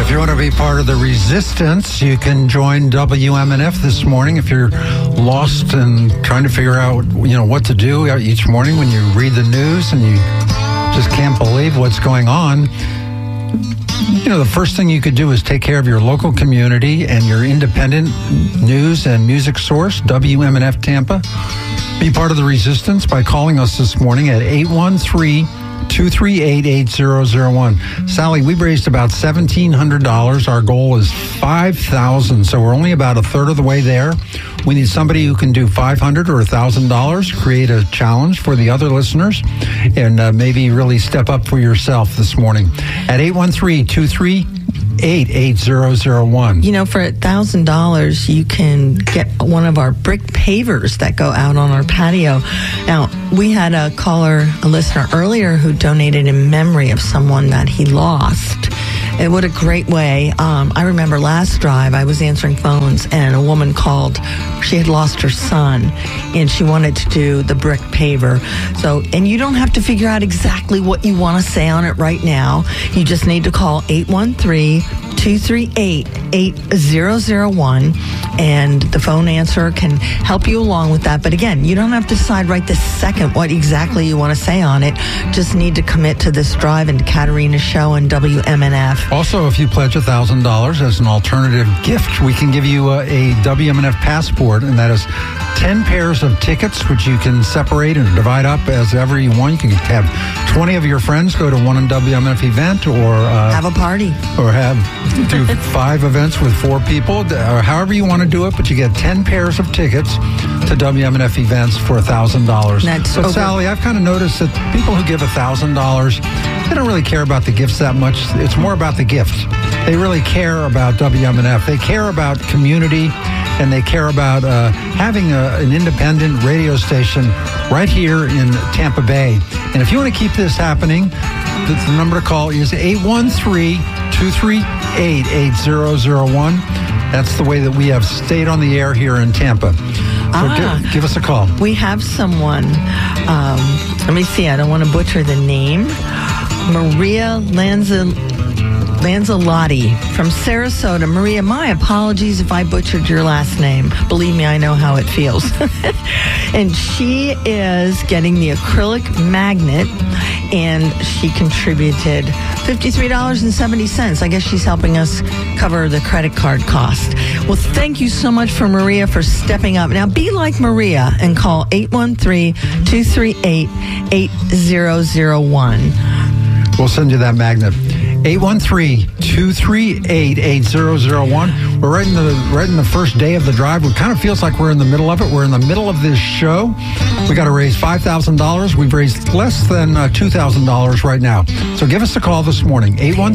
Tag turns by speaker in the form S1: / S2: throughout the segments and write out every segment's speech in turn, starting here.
S1: If you want to be part of the resistance, you can join WMNF this morning. If you're lost and trying to figure out, what to do each morning when you read the news and you just can't believe what's going on, the first thing you could do is take care of your local community and your independent news and music source, WMNF Tampa. Be part of the resistance by calling us this morning at 813-238-8001. Sally, we've raised about $1,700. Our goal is $5,000, so we're only about a third of the way there. We need somebody who can do $500 or $1,000, create a challenge for the other listeners, and maybe really step up for yourself this morning at 813-238-8001.
S2: For $1,000, you can get one of our brick pavers that go out on our patio. Now, we had a listener earlier who donated in memory of someone that he lost. And what a great way. I remember last drive, I was answering phones and a woman called. She had lost her son and she wanted to do the brick paver. And you don't have to figure out exactly what you want to say on it right now. You just need to call 813-238-8001 and the phone answer can help you along with that. But again, you don't have to decide right this second what exactly you want to say on it. Just need to commit to this drive and Katarina's show and WMNF.
S1: Also, if you pledge $1,000 as an alternative gift, we can give you a WMNF passport, and that is 10 pairs of tickets, which you can separate and divide up as ever you want. You can have 20 of your friends go to one WMNF event, or
S2: have a party,
S1: or do 5 events with 4 people, or however you want to do it. But you get 10 pairs of tickets to WMNF events for $1,000. But Sally, I've kind of noticed that people who give $1,000, they don't really care about the gifts that much. It's more about the gift. They really care about WMNF. They care about community, and they care about having an independent radio station right here in Tampa Bay. And if you want to keep this happening, the number to call is 813-238-8001. That's the way that we have stayed on the air here in Tampa. So give us a call.
S2: We have someone, let me see, I don't want to butcher the name. Maria Lanzalotti from Sarasota. Maria, my apologies if I butchered your last name. Believe me, I know how it feels. And she is getting the acrylic magnet, and she contributed $53.70. I guess she's helping us cover the credit card cost. Well, thank you so much for Maria for stepping up. Now, be like Maria and call 813-238-8001.
S1: We'll send you that magnet. 813-238-8001. We're right in the first day of the drive. It kind of feels like we're in the middle of it. We're in the middle of this show. We got to raise $5,000. We've raised less than $2,000 right now. So give us a call this morning,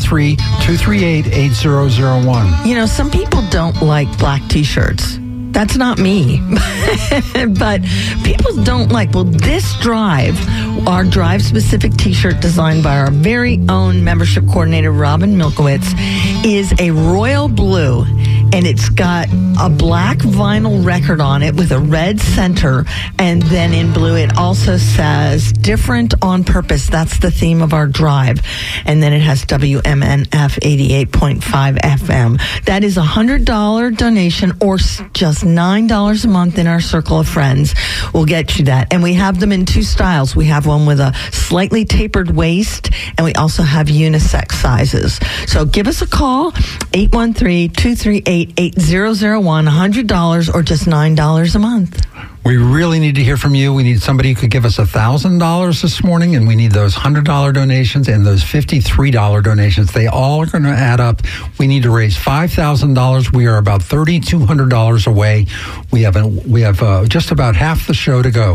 S1: 813-238-8001.
S2: Some people don't like black T-shirts. That's not me. But people don't like, this drive, our drive-specific T-shirt designed by our very own membership coordinator, Robin Milkowitz, is a royal blue, and it's got a black vinyl record on it with a red center, and then in blue it also says different on purpose. That's the theme of our drive. And then it has WMNF 88.5 FM. That is a $100 donation, or just $9 a month in our circle of friends. We'll get you that. And we have them in 2 styles. We have one with a slightly tapered waist, and we also have unisex sizes. So give us a call, 813-238-8001, $100 or just $9 a month.
S1: We really need to hear from you. We need somebody who could give us $1,000 this morning, and we need those $100 donations and those $53 donations. They all are going to add up. We need to raise $5,000. We are about $3,200 away. We have just about half the show to go.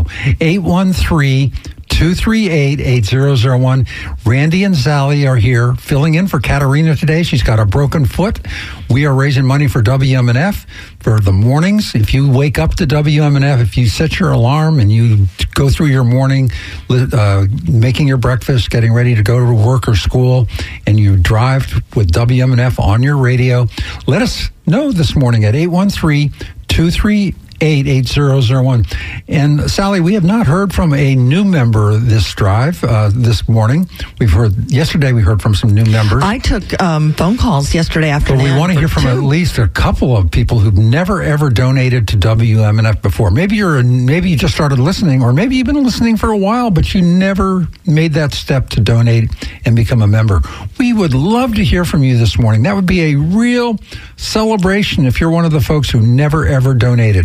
S1: 813-238-8001. Randy and Sally are here filling in for Katarina today. She's got a broken foot. We are raising money for WMNF for the mornings. If you wake up to WMNF, if you set your alarm and you go through your morning, making your breakfast, getting ready to go to work or school, and you drive with WMNF on your radio, let us know this morning at 813-238-8001. 238-8001. And Sally, we have not heard from a new member this drive this morning. Yesterday we heard from some new members.
S2: I took phone calls yesterday afternoon.
S1: But we want to hear from at least a couple of people who've never ever donated to WMNF before. Maybe you just started listening, or maybe you've been listening for a while, but you never made that step to donate and become a member. We would love to hear from you this morning. That would be a real celebration if you're one of the folks who never ever donated.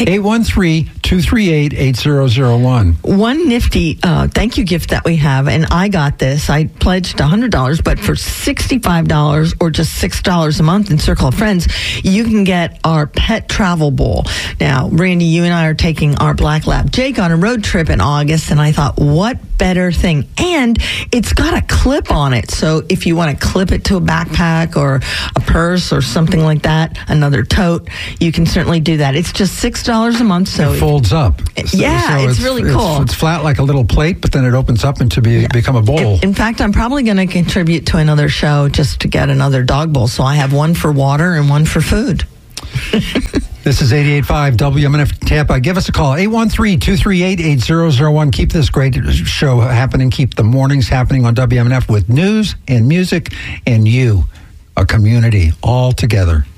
S1: 813-238-8001.
S2: One nifty thank you gift that we have, and I got this. I pledged $100, but for $65 or just $6 a month in Circle of Friends, you can get our pet travel bowl. Now, Randy, you and I are taking our black lab Jake on a road trip in August, and I thought, what better thing? And it's got a clip on it, so if you want to clip it to a backpack or a purse or something like that, another tote, you can certainly do that. It's just $6 a month. So
S1: it folds up.
S2: It's really cool.
S1: It's flat like a little plate, but then it opens up into become a bowl.
S2: In fact, I'm probably going to contribute to another show just to get another dog bowl. So I have one for water and one for food.
S1: This is 88.5 WMNF Tampa. Give us a call, 813-238-8001. Keep this great show happening. Keep the mornings happening on WMNF with news and music and you, a community all together.